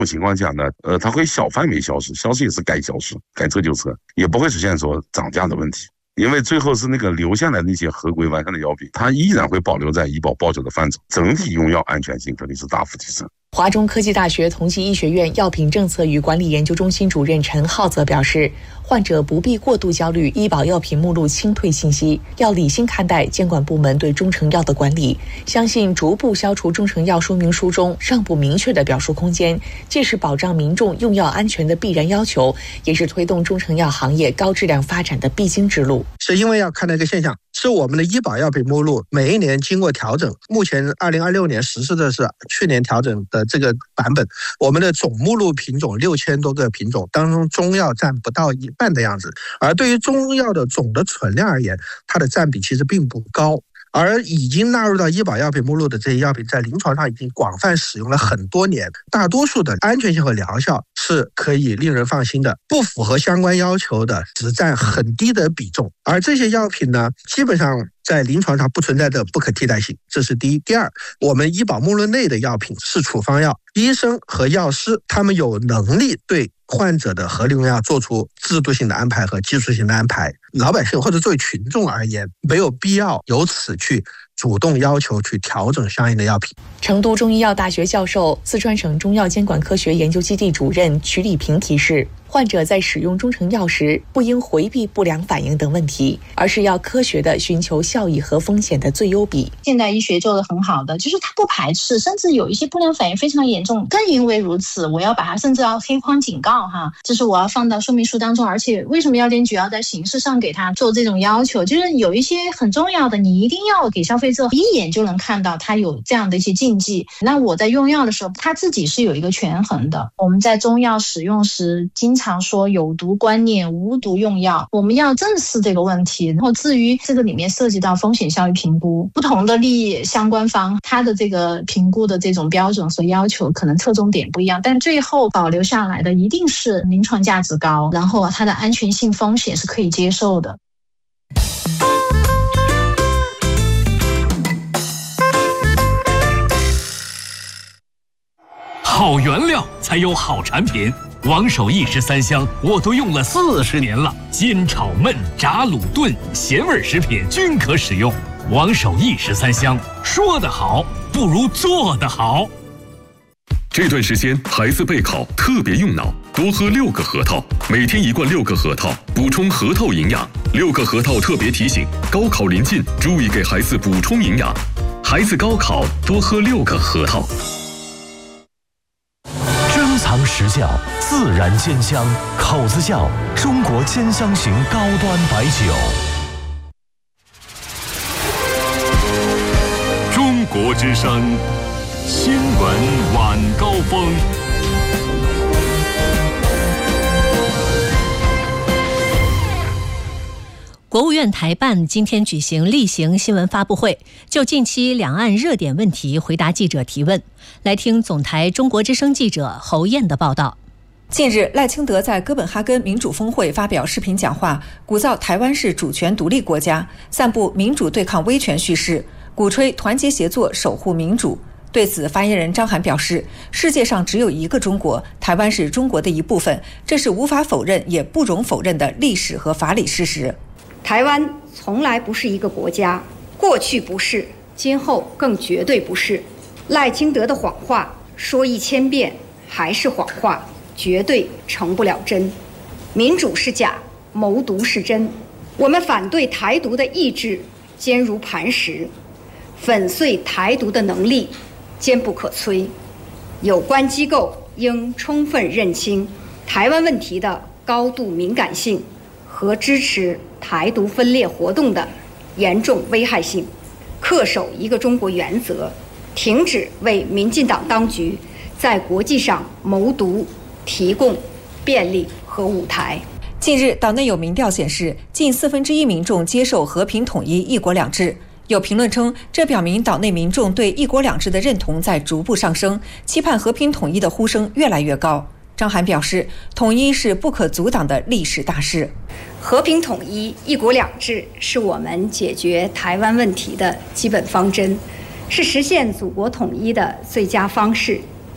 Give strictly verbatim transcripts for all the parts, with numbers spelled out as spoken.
种情况下呢，呃，它会小范围消失，消失也是该消失，该撤就撤，也不会出现说涨价的问题。因为最后是那个留下来的那些合规完善的药品，它依然会保留在医保报销的范畴，整体用药安全性肯定是大幅提升。 华中科技大学同济医学院药品政策与管理研究中心主任陈浩则表示，患者不必过度焦虑医保药品目录清退信息，要理性看待监管部门对中成药的管理，相信逐步消除中成药说明书中尚不明确的表述空间，既是保障民众用药安全的必然要求，也是推动中成药行业高质量发展的必经之路。 是因为要看到一个现象，是我们的医保药品目录每一年经过调整，目前二零二六年实施的是去年调整的这个版本，我们的总目录品种六千多个品种当中，中药占不到一半的样子，而对于中药的总的存量而言，它的占比其实并不高。而已经纳入到医保药品目录的这些药品，在临床上已经广泛使用了很多年，大多数的安全性和疗效是可以令人放心的，不符合相关要求的只占很低的比重。而这些药品呢，基本上在临床上不存在的不可替代性，这是第一。第二，我们医保目录内的药品是处方药，医生和药师他们有能力对患者的合理用药做出制度性的安排和技术性的安排，老百姓或者作为群众而言，没有必要由此去主动要求去调整相应的药品。 成都中医药大学教授、四川省中药监管科学研究基地主任曲礼平提示，患者在使用中成药时，不应回避不良反应等问题，而是要科学地寻求效益和风险的最优比。 现代医学做得很好的，就是它不排斥，甚至有一些不良反应非常严重，更因为如此，我要把它甚至要黑框警告哈，这是我要放到说明书当中。而且为什么药监局要在形式上给他做这种要求？就是有一些很重要的，你一定要给消费者一眼就能看到它有这样的一些禁忌。那我在用药的时候，它自己是有一个权衡的。我们在中药使用时，经常说有毒观念、无毒用药，我们要正视这个问题。然后至于这个里面涉及到风险效益评估，不同的利益相关方，它的这个评估的这种标准和要求可能侧重点不一样，但最后保留下来的一定是临床价值高，然后它的安全性风险是可以接受的。 好原料才有好产品，王守义十三香我都用了四十年了，煎炒焖炸卤炖咸味食品均可使用。王守义十三香，说得好不如做得好。 这段时间孩子备考特别用脑，多喝六个核桃，每天一罐六个核桃，补充核桃营养。六个核桃特别提醒，高考临近，注意给孩子补充营养。孩子高考多喝六个核桃。 珍藏实窖，自然煎香，口子窖，中国煎香型高端白酒。 中国之声新闻晚高峰。 国务院台办今天举行例行新闻发布会，就近期两岸热点问题回答记者提问。来听总台中国之声记者侯燕的报道。 近日，赖清德在哥本哈根民主峰会发表视频讲话，鼓噪台湾是主权独立国家，散布民主对抗威权叙事，鼓吹团结协作守护民主。对此，发言人张涵表示，世界上只有一个中国，台湾是中国的一部分，这是无法否认也不容否认的历史和法理事实。 台湾从来不是一个国家，过去不是，今后更绝对不是。赖清德的谎话说一千遍还是谎话，绝对成不了真。民主是假，谋独是真。我们反对台独的意志坚如磐石，粉碎台独的能力坚不可摧。有关机构应充分认清台湾问题的高度敏感性和支持台独分裂活动的严重危害性，恪守一个中国原则，停止为民进党当局在国际上谋独提供便利和舞台。 近日，岛内有民调显示，近四分之一民众接受和平统一、一国两制。有评论称，这表明岛内民众对一国两制的认同在逐步上升，期盼和平统一的呼声越来越高。张涵表示，统一是不可阻挡的历史大势。 和平统一、一国两制是我们解决台湾问题的基本方针，是实现祖国统一的最佳方式。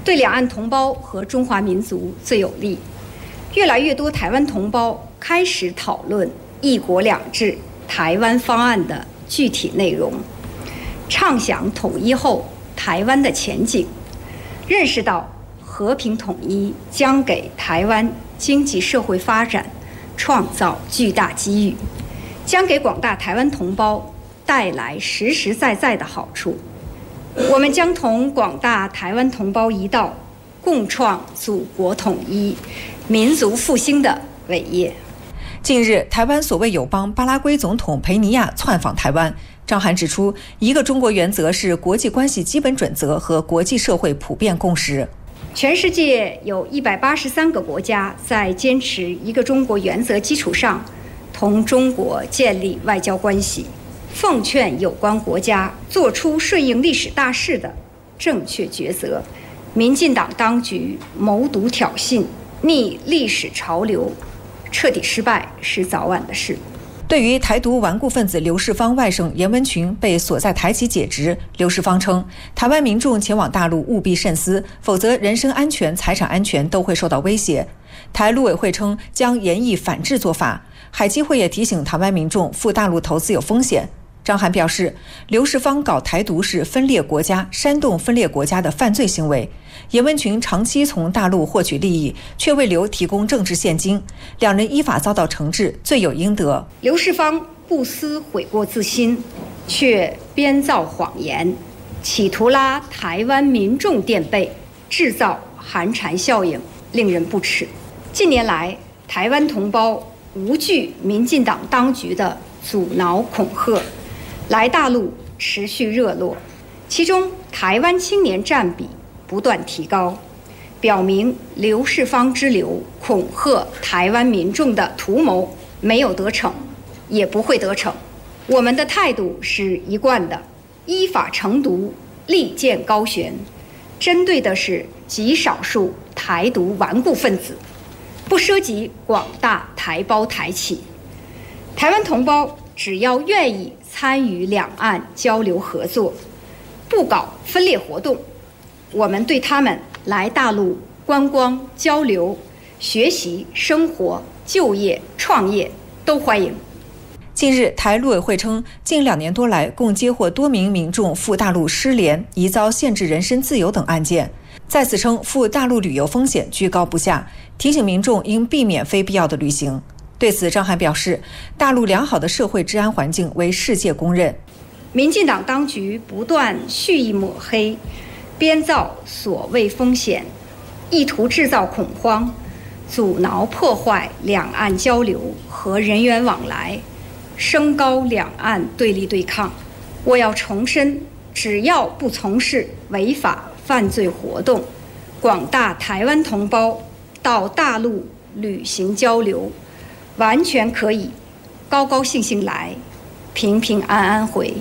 对两岸同胞和中华民族最有利。越来越多台湾同胞开始讨论一国两制台湾方案的具体内容，畅想统一后台湾的前景，认识到和平统一将给台湾经济社会发展创造巨大机遇，将给广大台湾同胞带来实实在在的好处。我们将同广大台湾同胞一道，共创祖国统一、民族复兴的伟业。 近日，台湾所谓友邦巴拉圭总统佩尼亚窜访台湾。张涵指出，一个中国原则是国际关系基本准则和国际社会普遍共识。 全世界有一百八十三个国家在坚持一个中国原则基础上，同中国建立外交关系。奉劝有关国家做出顺应历史大势的正确抉择。民进党当局谋独挑衅，逆历史潮流，彻底失败是早晚的事。 对于台独顽固分子刘世芳外甥严文群被锁在台籍解职，刘世芳称，台湾民众前往大陆务必慎思，否则人身安全、财产安全都会受到威胁。台陆委会称将严厉反制做法，海基会也提醒台湾民众赴大陆投资有风险。张涵表示，刘世芳搞台独是分裂国家、煽动分裂国家的犯罪行为。严文群长期从大陆获取利益，却为刘提供政治现金，两人依法遭到惩治，罪有应得。 刘世芳不思悔过自新，却编造谎言，企图拉台湾民众垫背，制造寒蝉效应，令人不齿。近年来，台湾同胞无惧民进党当局的阻挠恐吓，来大陆持续热络，其中台湾青年占比不断提高，表明刘世芳之流恐吓台湾民众的图谋没有得逞，也不会得逞。我们的态度是一贯的，依法惩毒，利剑高悬，针对的是极少数台独顽固分子，不涉及广大台胞台企。台湾同胞只要愿意参与两岸交流合作，不搞分裂活动，我们对他们来大陆观光、交流、学习、生活、就业、创业都欢迎。 近日，台陆委会称，近两年多来，共接获多名民众赴大陆失联、疑遭限制人身自由等案件。再次称，赴大陆旅游风险居高不下，提醒民众应避免非必要的旅行。对此，张涵表示，大陆良好的社会治安环境为世界公认。 民进党当局不断蓄意抹黑，编造所谓风险，意图制造恐慌，阻挠破坏两岸交流和人员往来，升高两岸对立对抗。我要重申，只要不从事违法犯罪活动，广大台湾同胞到大陆旅行交流，完全可以高高兴兴来，平平安安回。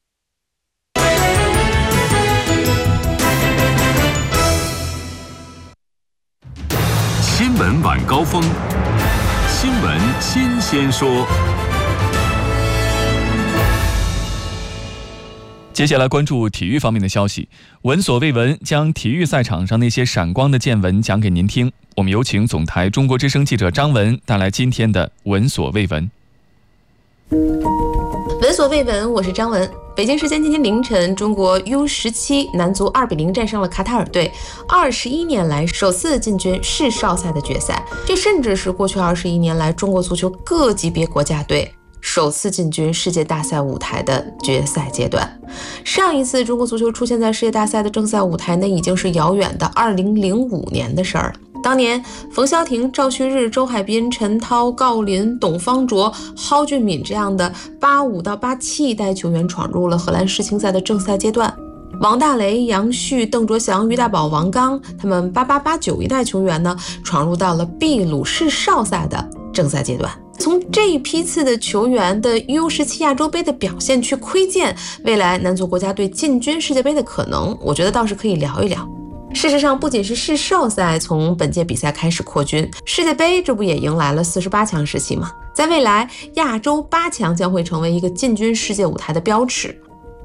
新闻晚高峰，新闻新鲜说。 接下来关注体育方面的消息。闻所未闻，将体育赛场上那些闪光的见闻讲给您听。我们有请总台中国之声记者张文带来今天的闻所未闻。 闻所未闻，我是张文。北京时间今天凌晨，中国 U 十七 男足二比零战胜了卡塔尔队，二十一年来首次进军世少赛的决赛，这甚至是过去二十一年来中国足球各级别国家队首次进军世界大赛舞台的决赛阶段。上一次中国足球出现在世界大赛的正赛舞台，那已经是遥远的二零零五年的事儿。当年冯潇霆、赵旭日、周海滨、陈涛、郜林、董方卓、蒿俊闵这样的八五到八七代球员闯入了荷兰世青赛的正赛阶段，王大雷、杨旭、邓卓翔、于大宝、王刚他们八八八九一代球员呢，闯入到了秘鲁世少赛的正赛阶段。从这一批次的球员的 U 十七 亚洲杯的表现去窥见未来男足国家队进军世界杯的可能，我觉得倒是可以聊一聊。事实上，不仅是世少赛从本届比赛开始扩军，世界杯这不也迎来了四十八强时期吗？在未来，亚洲八强将会成为一个进军世界舞台的标尺。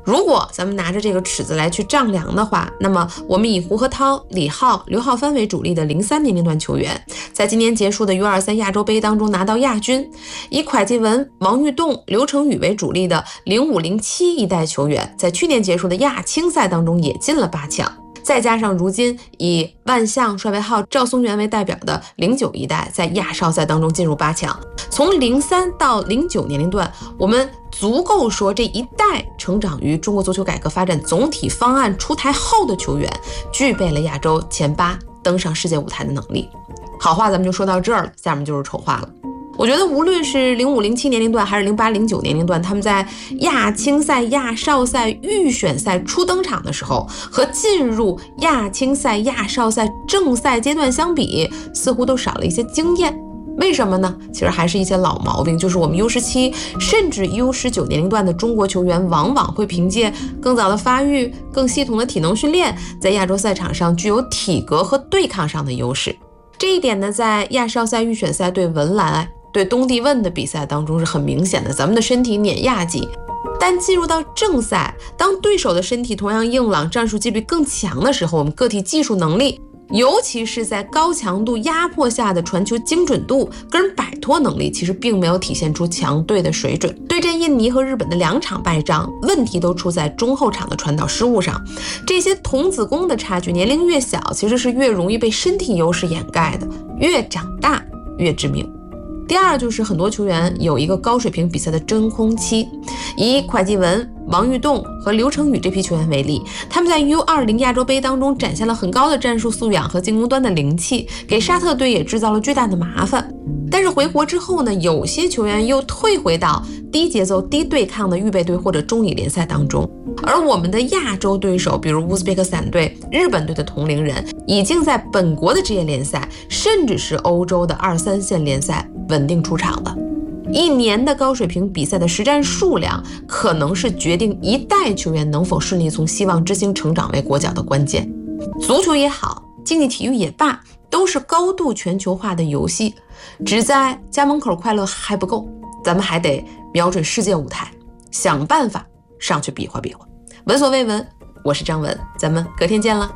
如果咱们拿着这个尺子来去丈量的话，那么我们以胡和涛、李浩、刘浩帆为主力的零三年龄段球员，在今年结束的 U 二十三 亚洲杯当中拿到亚军；以蒯继文、王玉栋、刘成宇为主力的零五零七一代球员，在去年结束的亚青赛当中也进了八强。再加上如今以万象、帅为浩、赵松元为代表的零九一代，在亚少赛当中进入八强。从零三到零九年龄段，我们足够说这一代成长于中国足球改革发展总体方案出台后的球员，具备了亚洲前八登上世界舞台的能力。好话咱们就说到这儿了，下面就是丑话了。我觉得无论是零五零七年龄段还是零八零九年龄段，他们在亚青赛、亚少赛、预选赛初登场的时候，和进入亚青赛、亚少赛正赛阶段相比，似乎都少了一些经验。为什么呢？其实还是一些老毛病，就是我们 U 十七 甚至 U 十九 年龄段的中国球员，往往会凭借更早的发育、更系统的体能训练，在亚洲赛场上具有体格和对抗上的优势。这一点呢，在亚少赛预选赛对文莱、对东帝汶的比赛当中是很明显的，咱们的身体碾压级。但进入到正赛，当对手的身体同样硬朗、战术纪律更强的时候，我们个体技术能力，尤其是在高强度压迫下的传球精准度跟摆脱能力，其实并没有体现出强队的水准。对阵印尼和日本的两场败仗，问题都出在中后场的传导失误上。这些童子功的差距，年龄越小，其实是越容易被身体优势掩盖的，越长大越致命。第二就是很多球员有一个高水平比赛的真空期，以蒯继文、王玉栋和刘成宇这批球员为例，他们在 U 二十 亚洲杯当中展现了很高的战术素养和进攻端的灵气，给沙特队也制造了巨大的麻烦。但是回国之后呢，有些球员又退回到低节奏、低对抗的预备队或者中乙联赛当中。而我们的亚洲对手，比如乌兹别克斯坦队、日本队的同龄人，已经在本国的职业联赛，甚至是欧洲的二三线联赛稳定出场的。一年的高水平比赛的实战数量，可能是决定一代球员能否顺利从希望之星成长为国脚的关键。足球也好，竞技体育也罢，都是高度全球化的游戏，只在家门口快乐还不够，咱们还得瞄准世界舞台，想办法上去比划比划。闻所未闻，我是张文，咱们隔天见了。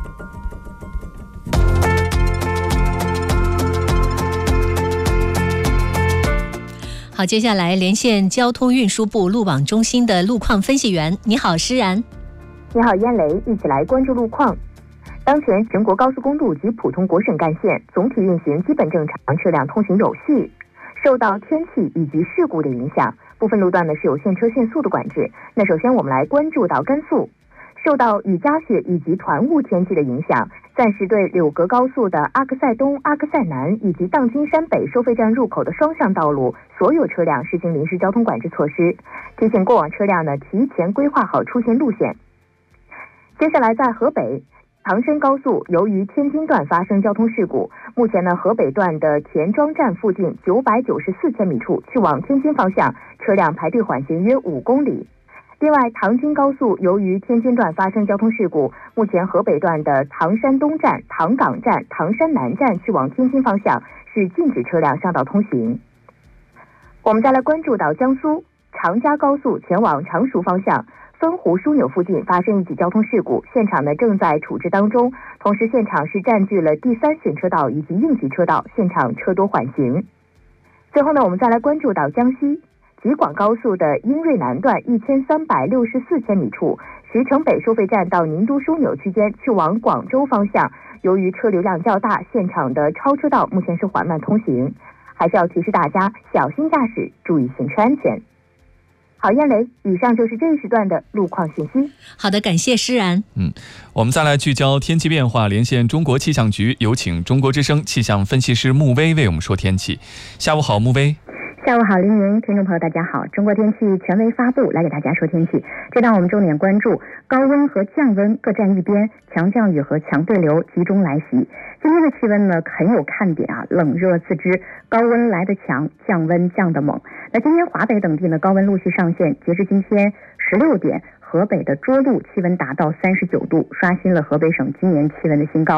好，接下来连线交通运输部路网中心的路况分析员。你好，施然。 你好，燕雷，一起来关注路况。当前全国高速公路及普通国省干线总体运行基本正常，车辆通行有序。受到天气以及事故的影响，部分路段呢是有限车限速的管制。那首先我们来关注到甘肃，受到雨夹雪以及团雾天气的影响，暂时对柳格高速的阿克塞东、阿克塞南以及荡金山北收费站入口的双向道路，所有车辆实行临时交通管制措施，提醒过往车辆呢提前规划好出行路线。接下来在河北唐山高速，由于天津段发生交通事故，目前呢河北段的田庄站附近九百九十四千米处，去往天津方向车辆排队缓行约五公里。另外，唐津高速由于天津段发生交通事故，目前河北段的唐山东站、唐岗站、唐山南站去往天津方向是禁止车辆上道通行。我们再来关注到江苏长嘉高速前往常熟方向汾湖枢纽附近发生一起交通事故，现场呢正在处置当中，同时现场是占据了第三行车道以及应急车道，现场车多缓行。最后呢，我们再来关注到江西吉广高速的英瑞南段一千三百六十四千米处，石城北收费站到宁都枢纽区间去往广州方向，由于车流量较大，现场的超车道目前是缓慢通行，还是要提示大家小心驾驶，注意行车安全。好，燕雷，以上就是这一时段的路况信息。 好的，感谢施然。 嗯，我们再来聚焦天气变化，连线中国气象局，有请中国之声气象分析师穆威为我们说天气。下午好，穆威。 下午好，林宁，听众朋友大家好，中国天气权威发布，来给大家说天气。这让我们重点关注高温和降温各占一边，强降雨和强对流集中来袭。今天的气温呢很有看点啊，冷热自知，高温来得强，降温降得猛。那今天华北等地呢高温陆续上线，截至今天十六点，河北的涿鹿气温达到三十九度，刷新了河北省今年气温的新高。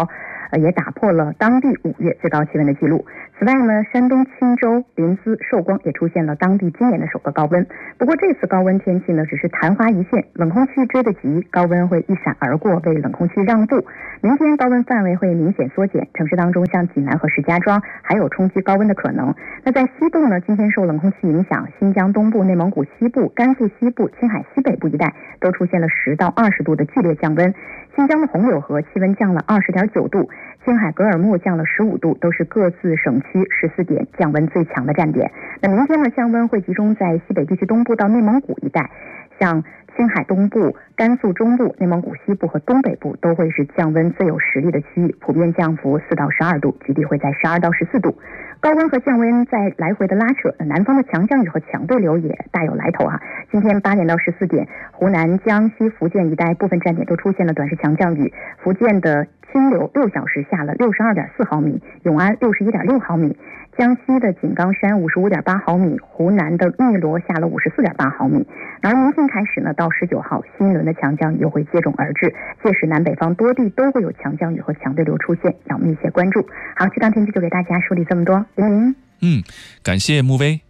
呃，也打破了当地五月最高气温的记录。此外呢，山东青州、临淄、寿光也出现了当地今年的首个高温。不过这次高温天气呢，只是昙花一现，冷空气追得急，高温会一闪而过，为冷空气让步。明天高温范围会明显缩减，城市当中像济南和石家庄还有冲击高温的可能。那在西部呢，今天受冷空气影响，新疆东部、内蒙古西部、甘肃西部、青海西北部一带都出现了十到二十度的剧烈降温。新疆的红柳河气温降了二十点九度，青海格尔木降了十五度，都是各自省区十四点降温最强的站点。那明天呢，降温会集中在西北地区东部到内蒙古一带，像青海东部、甘肃中部、内蒙古西部和东北部都会是降温最有实力的区域，普遍降幅四到十二度，局地会在十二到十四度。高温和降温在来回的拉扯，南方的强降雨和强对流也大有来头啊。今天八点到十四点，湖南、江西、福建一带部分站点都出现了短时强降雨，福建的清流六小时下了六十二点四毫米，永安六十一点六毫米，江西的井冈山五十五点八毫米，湖南的汨罗下了五十四点八毫米。而明天开始呢，到十九号，新一轮的强降雨又会接踵而至，届时南北方多地都会有强降雨和强对流出现，要密切关注。好，这档天气就给大家梳理这么多，林林。 嗯，感谢穆威。